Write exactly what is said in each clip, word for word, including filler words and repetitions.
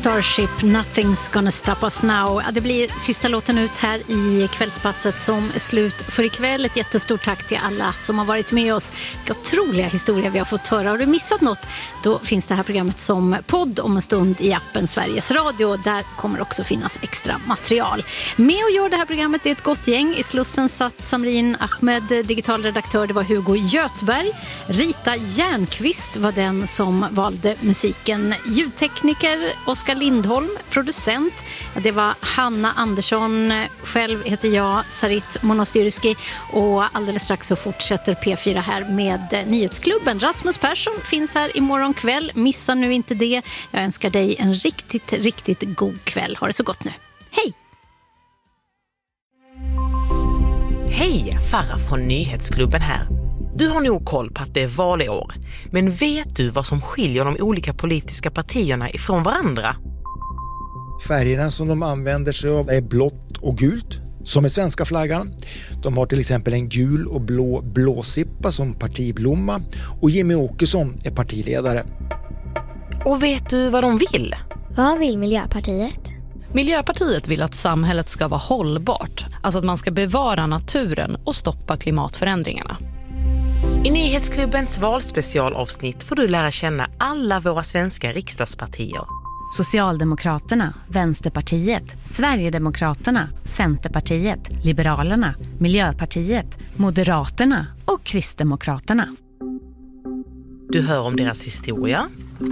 Starship, Nothing's gonna stop us now. Ja, det blir sista låten ut här i kvällspasset som är slut för ikväll. Ett jättestort tack till alla som har varit med oss. Vilka otroliga historier vi har fått höra. Har du missat något? Då finns det här programmet som podd om en stund i appen Sveriges Radio. Där kommer också finnas extra material. Med och gör det här programmet är ett gott gäng. I Slussen satt Samrin Ahmed, digitalredaktör. Det var Hugo Götberg. Rita Järnqvist var den som valde musiken. Ljudtekniker Oskar Lindholm, producent. Det var Hanna Andersson. Själv heter jag Sarit Monastyrski. Och alldeles strax så fortsätter P fyra här med Nyhetsklubben. Rasmus Persson finns här imorgon kväll. Missa nu inte det. Jag önskar dig en riktigt, riktigt god kväll. Ha det så gott nu. Hej! Hej, Farah från Nyhetsklubben här. Du har nog koll på att det är valår. Men vet du vad som skiljer de olika politiska partierna ifrån varandra? Färgerna som de använder sig av är blått och gult, som är svenska flaggan. De har till exempel en gul och blå blåsippa som partiblomma. Och Jimmy Åkesson är partiledare. Och vet du vad de vill? Vad vill Miljöpartiet? Miljöpartiet vill att samhället ska vara hållbart. Alltså att man ska bevara naturen och stoppa klimatförändringarna. I Nyhetsklubbens valspecialavsnitt får du lära känna alla våra svenska riksdagspartier. Socialdemokraterna, Vänsterpartiet, Sverigedemokraterna, Centerpartiet, Liberalerna, Miljöpartiet, Moderaterna och Kristdemokraterna. Du hör om deras historia.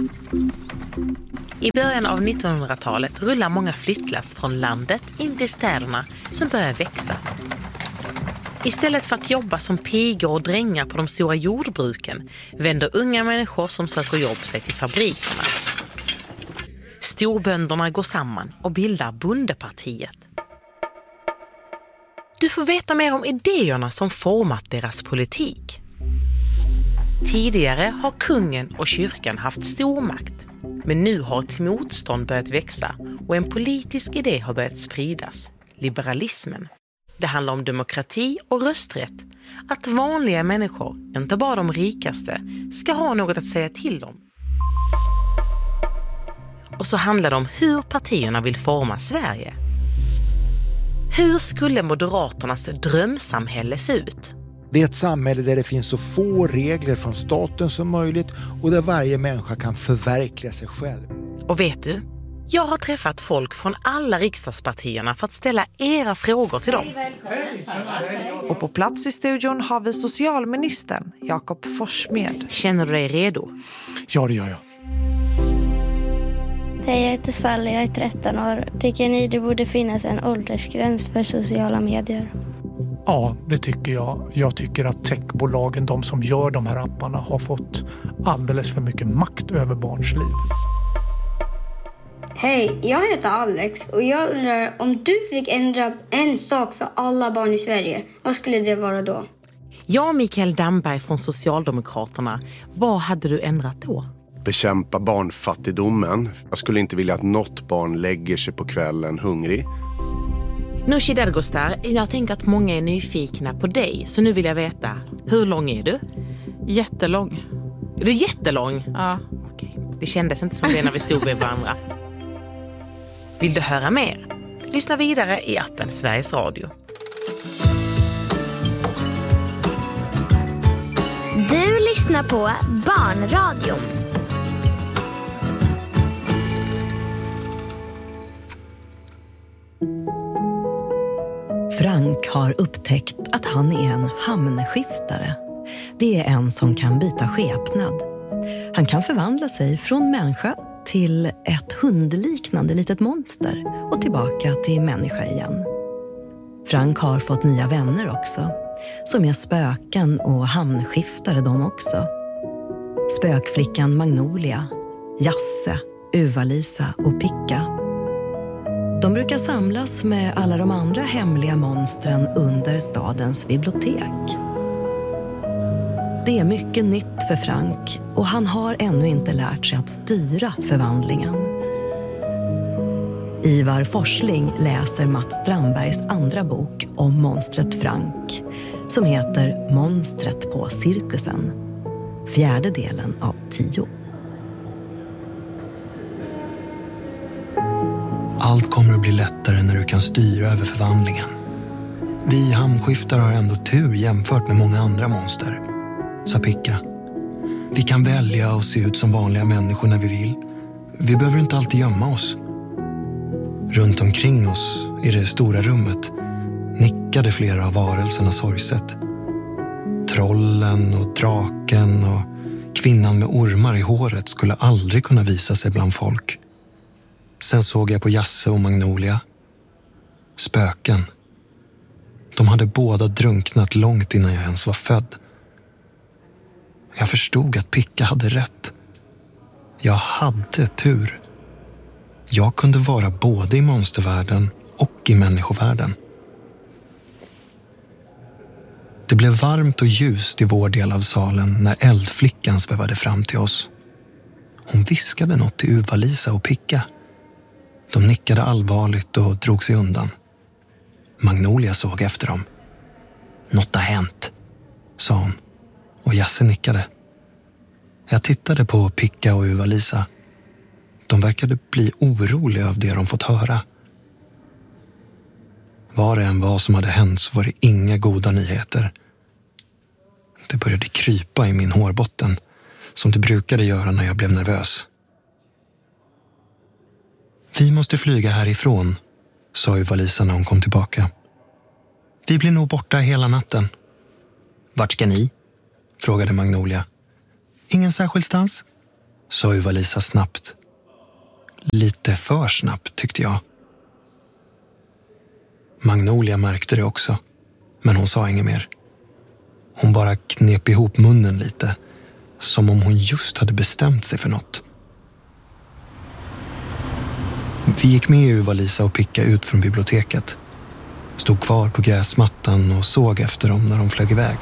I början av nittonhundratalet rullar många flyttlass från landet in till städerna som börjar växa. Istället för att jobba som pigor och drängar på de stora jordbruken vänder unga människor som söker jobb sig till fabrikerna. Storbönderna går samman och bildar Bondepartiet. Du får veta mer om idéerna som format deras politik. Tidigare har kungen och kyrkan haft stor makt, men nu har ett motstånd börjat växa och en politisk idé har börjat spridas, liberalismen. Det handlar om demokrati och rösträtt, att vanliga människor, inte bara de rikaste, ska ha något att säga till om. Och så handlar det om hur partierna vill forma Sverige. Hur skulle Moderaternas drömsamhälle se ut? Det är ett samhälle där det finns så få regler från staten som möjligt och där varje människa kan förverkliga sig själv. Och vet du? Jag har träffat folk från alla riksdagspartierna för att ställa era frågor till dem. Och på plats i studion har vi socialministern Jakob Forssmed. Känner du dig redo? Ja, det gör jag. Hej, jag heter Sally, jag är tretton år. Tycker ni det borde finnas en åldersgräns för sociala medier? Ja, det tycker jag. Jag tycker att techbolagen, de som gör de här apparna, har fått alldeles för mycket makt över barns liv. Hej, jag heter Alex och jag undrar om du fick ändra en sak för alla barn i Sverige. Vad skulle det vara då? Ja, Mikael Damberg från Socialdemokraterna. Vad hade du ändrat då? Bekämpa barnfattigdomen. Jag skulle inte vilja att något barn lägger sig på kvällen hungrig. Nooshi Dadgostar, jag tänker att många är nyfikna på dig. Så nu vill jag veta, hur lång är du? Jättelång. Är du jättelång? Ja. Okej, det kändes inte som det när vi stod vid varandra. Vill du höra mer? Lyssna vidare i appen Sveriges Radio. Du lyssnar på Barnradion. Frank har upptäckt att han är en hamnskiftare. Det är en som kan byta skepnad. Han kan förvandla sig från människa till ett hundliknande litet monster och tillbaka till människa igen. Frank har fått nya vänner också, som är spöken och hamnskiftare de också. Spökflickan Magnolia, Jasse, Uvalisa och Picka. De brukar samlas med alla de andra hemliga monstren under stadens bibliotek. Det är mycket nytt för Frank och han har ännu inte lärt sig att styra förvandlingen. Ivar Forsling läser Mats Strandbergs andra bok om monstret Frank som heter Monstret på cirkusen. Fjärde delen av tio. Allt kommer att bli lättare när du kan styra över förvandlingen. Vi hamnskiftare har ändå tur jämfört med många andra monster, sa Picka. Vi kan välja och se ut som vanliga människor när vi vill. Vi behöver inte alltid gömma oss. Runt omkring oss i det stora rummet nickade flera av varelserna sorgset. Trollen och draken och kvinnan med ormar i håret skulle aldrig kunna visa sig bland folk. Sen såg jag på Jasse och Magnolia. Spöken. De hade båda drunknat långt innan jag ens var född. Jag förstod att Picka hade rätt. Jag hade tur. Jag kunde vara både i monstervärlden och i människovärlden. Det blev varmt och ljust i vår del av salen när eldflickan svävade fram till oss. Hon viskade något till Uva-Lisa och Picka. De nickade allvarligt och drog sig undan. Magnolia såg efter dem. Något har hänt, sa hon, och Jasse nickade. Jag tittade på Picka och Uva-Lisa. De verkade bli oroliga av det de fått höra. Var det än vad som hade hänt så var det inga goda nyheter. Det började krypa i min hårbotten, som det brukade göra när jag blev nervös. Vi måste flyga härifrån, sa Uva-Lisa när hon kom tillbaka. Vi blir nog borta hela natten. Vart ska ni? Frågade Magnolia. Ingen särskild stans, sa Uva-Lisa snabbt. Lite för snabbt, tyckte jag. Magnolia märkte det också, men hon sa inget mer. Hon bara knep ihop munnen lite, som om hon just hade bestämt sig för något. Vi gick med Uva-Lisa och Picka ut från biblioteket. Stod kvar på gräsmattan och såg efter dem när de flög iväg.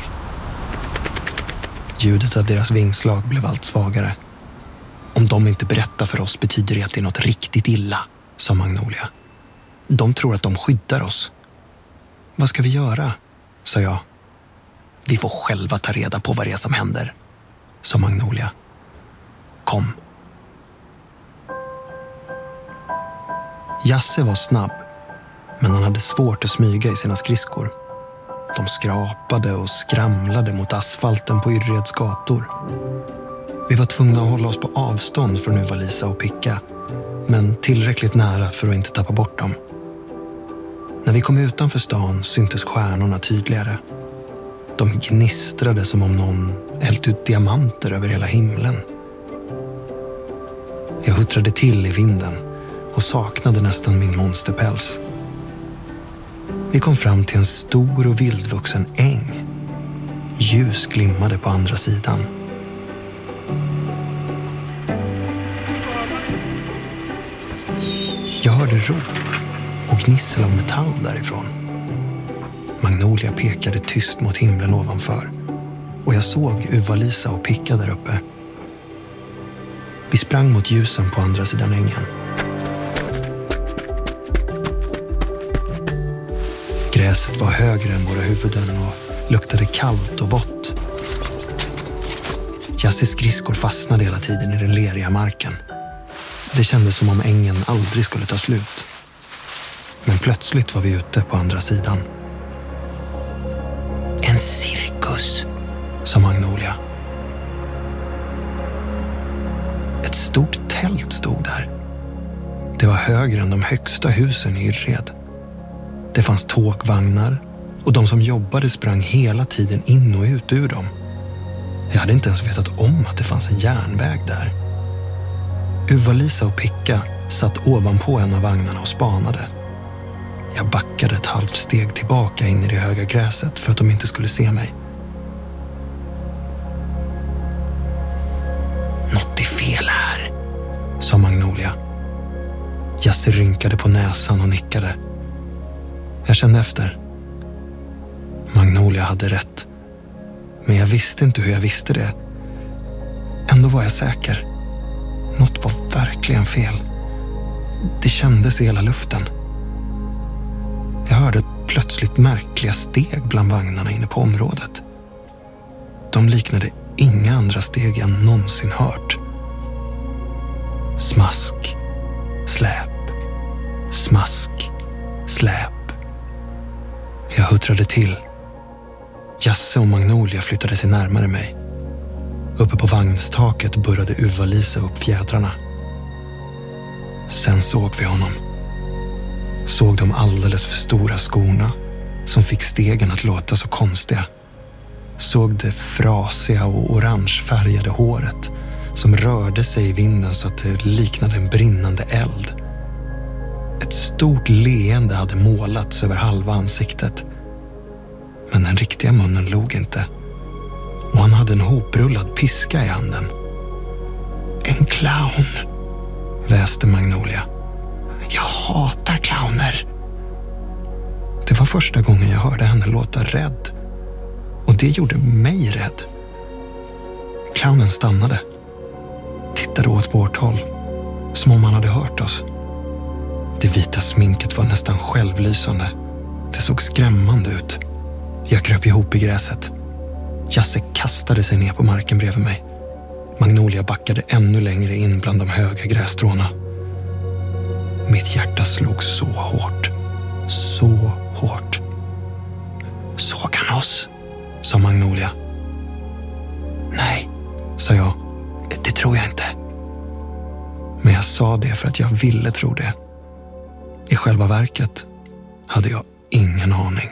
Ljudet av deras vingslag blev allt svagare. Om de inte berättar för oss betyder det att det är något riktigt illa, sa Magnolia. De tror att de skyddar oss. Vad ska vi göra? Sa jag. Vi får själva ta reda på vad det är som händer, sa Magnolia. Kom. Jasse var snabb, men han hade svårt att smyga i sina skridskor. De skrapade och skramlade mot asfalten på Yrreds gator. Vi var tvungna att hålla oss på avstånd från Uva-Lisa och Picka, men tillräckligt nära för att inte tappa bort dem. När vi kom utanför stan syntes stjärnorna tydligare. De gnistrade som om någon hällt ut diamanter över hela himlen. Jag huttrade till i vinden och saknade nästan min monsterpäls. Vi kom fram till en stor och vildvuxen äng. Ljus glimmade på andra sidan. Jag hörde rop och gnissel av metall därifrån. Magnolia pekade tyst mot himlen ovanför och jag såg Uva-Lisa och Picka där uppe. Vi sprang mot ljusen på andra sidan ängen. Gräset var högre än våra huvuden och luktade kallt och vått. Jasses skridskor fastnade hela tiden i den leriga marken. Det kändes som om ängen aldrig skulle ta slut. Men plötsligt var vi ute på andra sidan. En cirkus, sa Magnolia. Ett stort tält stod där. Det var högre än de högsta husen i Yrred. Det fanns tågvagnar och de som jobbade sprang hela tiden in och ut ur dem. Jag hade inte ens vetat om att det fanns en järnväg där. Uva-Lisa och Picka satt ovanpå en av vagnarna och spanade. Jag backade ett halvt steg tillbaka in i det höga gräset för att de inte skulle se mig. Något är fel här, sa Magnolia. Jasse rynkade på näsan och nickade. Jag kände efter. Magnolia hade rätt. Men jag visste inte hur jag visste det. Ändå var jag säker. Något var verkligen fel. Det kändes i hela luften. Jag hörde plötsligt märkliga steg bland vagnarna inne på området. De liknade inga andra steg jag någonsin hört. Smask, släp, Smask, släp. Jag huttrade till. Jasse och Magnolia flyttade sig närmare mig. Uppe på vagnstaket började Uva-Lisa upp fjädrarna. Sen såg vi honom. Såg de alldeles för stora skorna som fick stegen att låta så konstiga. Såg det frasiga och orangefärgade håret som rörde sig i vinden så att det liknade en brinnande eld. Ett stort leende hade målats över halva ansiktet. Men den riktiga munnen log inte. Och han hade en hoprullad piska i handen. En clown, väste Magnolia. Jag hatar clowner. Det var första gången jag hörde henne låta rädd. Och det gjorde mig rädd. Clownen stannade. Tittade åt vårt håll. Som om han hade hört oss. Det vita sminket var nästan självlysande. Det såg skrämmande ut. Jag kröp ihop i gräset. Jasse kastade sig ner på marken bredvid mig. Magnolia backade ännu längre in bland de höga grässtråna. Mitt hjärta slog så hårt. Så hårt. Såg han oss? Sa Magnolia. Nej, sa jag. Det tror jag inte. Men jag sa det för att jag ville tro det. I själva verket hade jag ingen aning.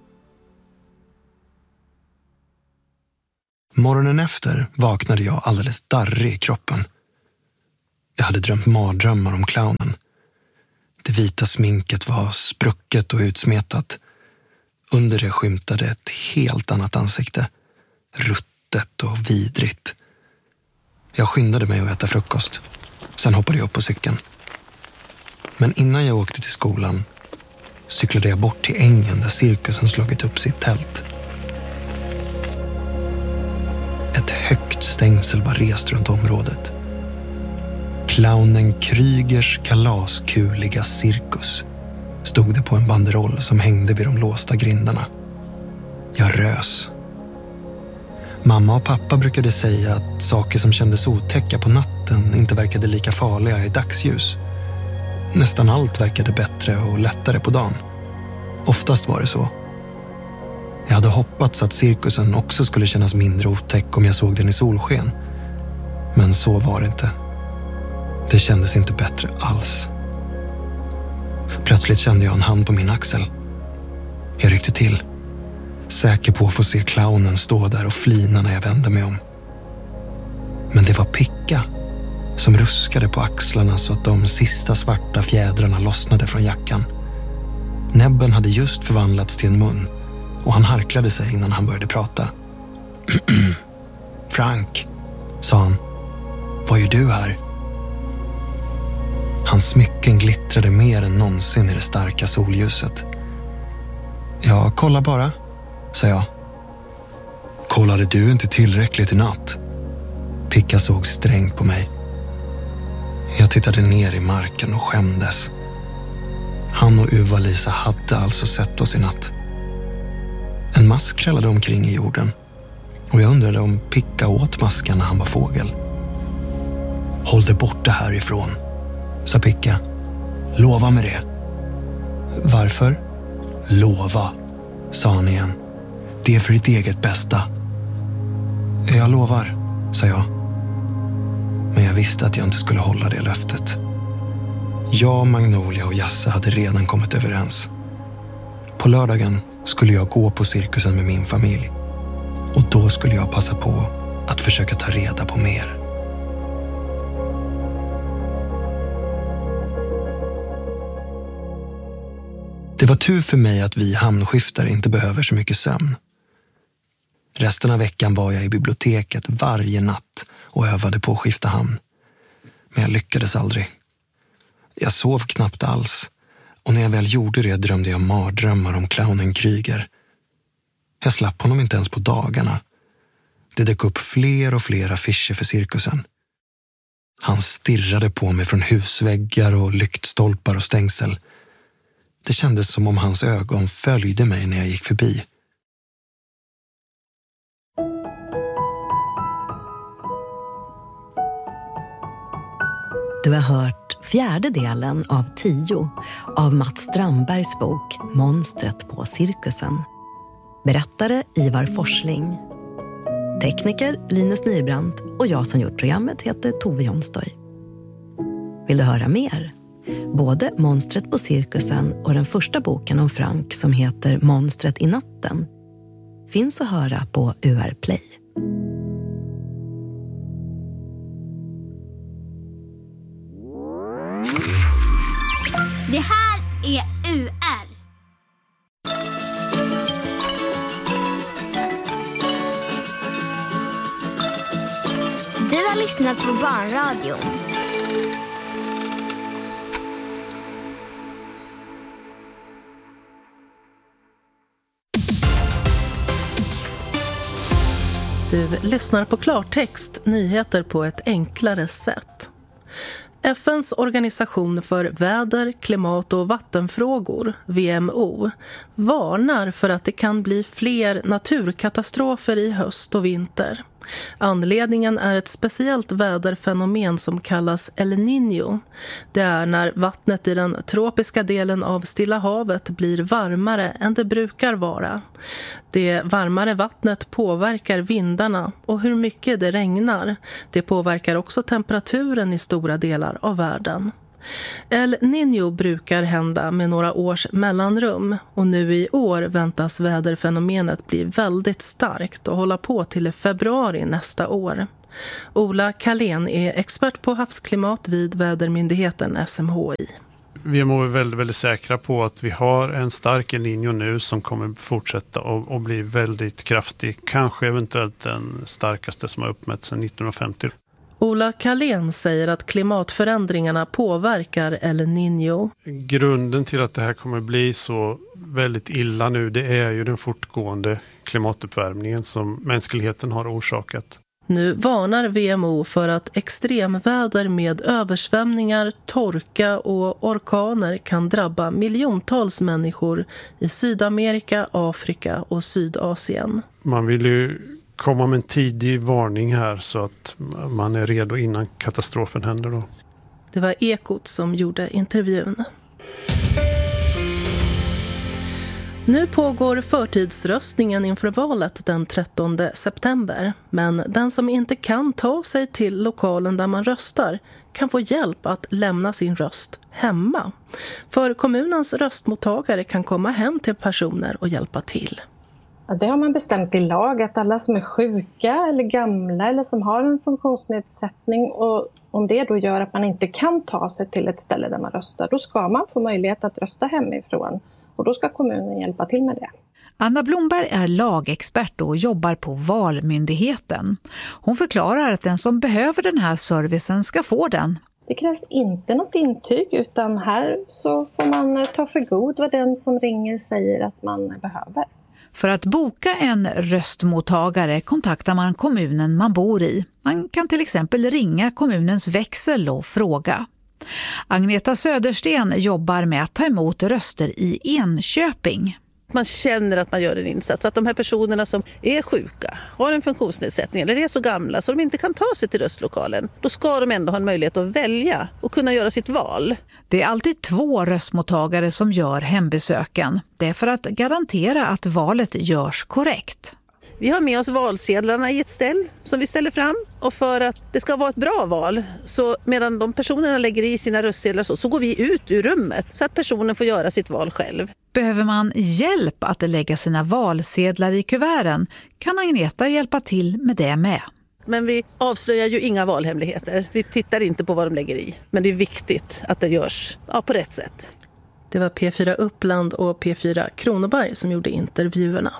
Morgonen efter vaknade jag alldeles darrig i kroppen. Jag hade drömt mardrömmar om clownen. Det vita sminket var sprucket och utsmetat. Under det skymtade ett helt annat ansikte. Ruttet och vidrigt. Jag skyndade mig att äta frukost. Sen hoppade jag upp på cykeln. Men innan jag åkte till skolan cyklade jag bort till ängen där cirkusen slagit upp sitt tält. Ett högt stängsel var rest runt området. Clownen Krygers kalaskuliga cirkus stod det på en banderoll som hängde vid de låsta grindarna. Jag rös. Mamma och pappa brukade säga att saker som kändes otäcka på natten inte verkade lika farliga i dagsljus. Nästan allt verkade bättre och lättare på dagen. Oftast var det så. Jag hade hoppats att cirkusen också skulle kännas mindre otäck om jag såg den i solsken. Men så var det inte. Det kändes inte bättre alls. Plötsligt kände jag en hand på min axel. Jag ryckte till. Säker på att få se clownen stå där och flina när jag vände mig om. Men det var Picka som ruskade på axlarna så att de sista svarta fjädrarna lossnade från jackan. Näbben hade just förvandlats till en mun och han harklade sig innan han började prata. Frank, sa han. Vad gör du här? Hans smycken glittrade mer än någonsin i det starka solljuset. Ja, kolla bara, sa jag. Kollade du inte tillräckligt i natt? Picka såg strängt på mig. Jag tittade ner i marken och skämdes. Han och Uva-Lisa hade alltså sett oss i natt. En mask krallade omkring i jorden. Och jag undrade om Picka åt masken när han var fågel. Håll dig borta härifrån, sa Picka. Lova med det. Varför? Lova, sa han igen. Det är för ditt eget bästa. Jag lovar, sa jag. Men jag visste att jag inte skulle hålla det löftet. Jag, Magnolia och Jasse hade redan kommit överens. På lördagen skulle jag gå på cirkusen med min familj. Och då skulle jag passa på att försöka ta reda på mer. Det var tur för mig att vi hamnskiftare inte behöver så mycket sömn. Resten av veckan var jag i biblioteket varje natt och övade på att skifta hamn. Men jag lyckades aldrig. Jag sov knappt alls. Och när jag väl gjorde det drömde jag mardrömmar om clownen Kryger. Jag slapp honom inte ens på dagarna. Det dök upp fler och fler affischer för cirkusen. Han stirrade på mig från husväggar och lyktstolpar och stängsel. Det kändes som om hans ögon följde mig när jag gick förbi. Du har hört fjärde delen av tio av Mats Strandbergs bok Monstret på cirkusen. Berättare Ivar Forsling. Tekniker Linus Nybrandt och jag som gjort programmet heter Tove Jonstoy. Vill du höra mer? Både Monstret på cirkusen och den första boken om Frank som heter Monstret i natten finns att höra på U R Play. Det här är U R. Du har lyssnat på Barnradion. Du lyssnar på klartext, nyheter på ett enklare sätt. F N:s organisation för väder, klimat och vattenfrågor, V M O, varnar för att det kan bli fler naturkatastrofer i höst och vinter. Anledningen är ett speciellt väderfenomen som kallas El Niño. Det är när vattnet i den tropiska delen av Stilla havet blir varmare än det brukar vara. Det varmare vattnet påverkar vindarna och hur mycket det regnar. Det påverkar också temperaturen i stora delar av världen. El Niño brukar hända med några års mellanrum och nu i år väntas väderfenomenet bli väldigt starkt och hålla på till februari nästa år. Ola Kalén är expert på havsklimat vid vädermyndigheten S M H I. Vi är väldigt, väldigt säkra på att vi har en stark El Niño nu som kommer fortsätta och, och bli väldigt kraftig. Kanske eventuellt den starkaste som har uppmätts sedan nittonhundrafemtio. Ola Kalén säger att klimatförändringarna påverkar El Niño. Grunden till att det här kommer bli så väldigt illa nu, det är ju den fortgående klimatuppvärmningen som mänskligheten har orsakat. Nu varnar V M O för att extremväder med översvämningar, torka och orkaner kan drabba miljontals människor i Sydamerika, Afrika och Sydasien. Man vill ju komma med en tidig varning här så att man är redo innan katastrofen händer då. Det var Ekot som gjorde intervjun. Nu pågår förtidsröstningen inför valet den trettonde september. Men den som inte kan ta sig till lokalen där man röstar kan få hjälp att lämna sin röst hemma. För kommunens röstmottagare kan komma hem till personer och hjälpa till. Det har man bestämt i lag att alla som är sjuka eller gamla eller som har en funktionsnedsättning och om det då gör att man inte kan ta sig till ett ställe där man röstar, då ska man få möjlighet att rösta hemifrån och då ska kommunen hjälpa till med det. Anna Blomberg är lagexpert och jobbar på Valmyndigheten. Hon förklarar att den som behöver den här servicen ska få den. Det krävs inte något intyg utan här så får man ta för god vad den som ringer säger att man behöver. För att boka en röstmottagare kontaktar man kommunen man bor i. Man kan till exempel ringa kommunens växel och fråga. Agneta Södersten jobbar med att ta emot röster i Enköping. Man känner att man gör en insats. Att de här personerna som är sjuka, har en funktionsnedsättning eller är så gamla så de inte kan ta sig till röstlokalen. Då ska de ändå ha en möjlighet att välja och kunna göra sitt val. Det är alltid två röstmottagare som gör hembesöken. Det är för att garantera att valet görs korrekt. Vi har med oss valsedlarna i ett ställ som vi ställer fram och för att det ska vara ett bra val så medan de personerna lägger i sina röstsedlar så, så går vi ut ur rummet så att personen får göra sitt val själv. Behöver man hjälp att lägga sina valsedlar i kuverten kan Agneta hjälpa till med det med. Men vi avslöjar ju inga valhemligheter. Vi tittar inte på vad de lägger i. Men det är viktigt att det görs ja, på rätt sätt. Det var P fyra Uppland och P fyra Kronoberg som gjorde intervjuerna.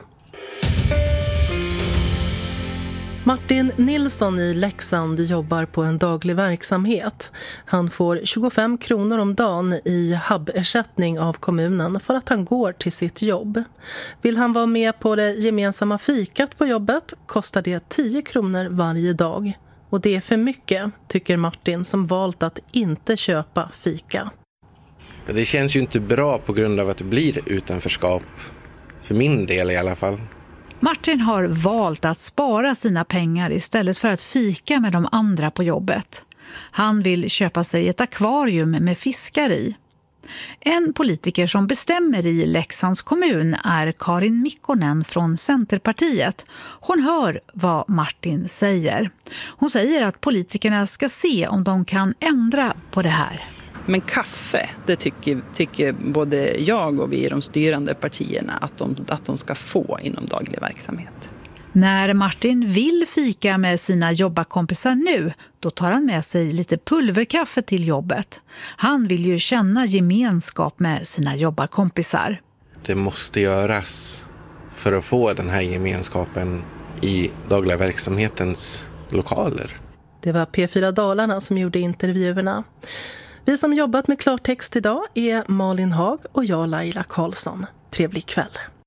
Martin Nilsson i Leksand jobbar på en daglig verksamhet. Han får tjugofem kronor om dagen i hub-ersättning av kommunen för att han går till sitt jobb. Vill han vara med på det gemensamma fikat på jobbet kostar det tio kronor varje dag. Och det är för mycket, tycker Martin som valt att inte köpa fika. Det känns ju inte bra på grund av att det blir utanförskap. För min del i alla fall. Martin har valt att spara sina pengar istället för att fika med de andra på jobbet. Han vill köpa sig ett akvarium med fiskar i. En politiker som bestämmer i Leksands kommun är Karin Mikkonen från Centerpartiet. Hon hör vad Martin säger. Hon säger att politikerna ska se om de kan ändra på det här. Men kaffe, det tycker, tycker både jag och vi i de styrande partierna att de, att de ska få inom daglig verksamhet. När Martin vill fika med sina jobbarkompisar nu, då tar han med sig lite pulverkaffe till jobbet. Han vill ju känna gemenskap med sina jobbarkompisar. Det måste göras för att få den här gemenskapen i dagliga verksamhetens lokaler. Det var P fyra Dalarna som gjorde intervjuerna. Vi som jobbat med klartext idag är Malin Hag och jag Laila Karlsson. Trevlig kväll.